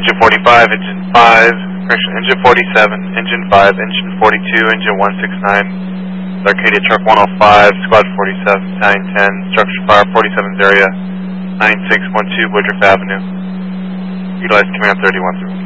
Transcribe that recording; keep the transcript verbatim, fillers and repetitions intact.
Engine forty-five, Engine five, correction, Engine forty-seven, Engine five, Engine forty-two, Engine one sixty-nine, Arcadia Truck one oh five, Squad forty-seven, nine ten, Structure Fire forty-seven's area, nine six one two Woodruff Avenue. Utilize Command thirty-one through